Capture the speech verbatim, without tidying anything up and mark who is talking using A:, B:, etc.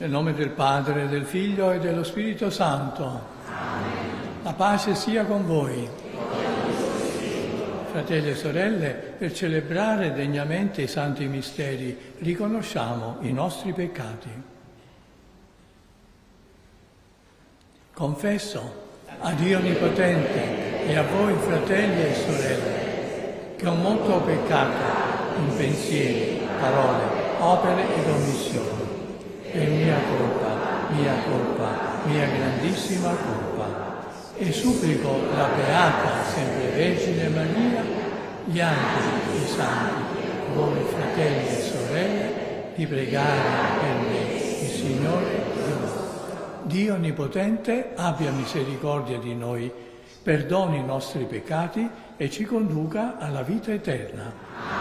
A: Nel nome del Padre, del Figlio e dello Spirito Santo. Amen. La pace sia con voi. Fratelli e sorelle, per celebrare degnamente i santi misteri, riconosciamo i nostri peccati. Confesso a Dio Onnipotente e a voi, fratelli e sorelle, che ho molto peccato in pensieri, parole, opere ed omissioni. Per mia colpa, mia colpa, mia grandissima colpa. E supplico la Beata Sempre Vergine Maria, gli angeli, i santi, voi fratelli e sorelle, di pregare per me, il Signore Dio. Dio Onnipotente abbia misericordia di noi, perdoni i nostri peccati e ci conduca alla vita eterna.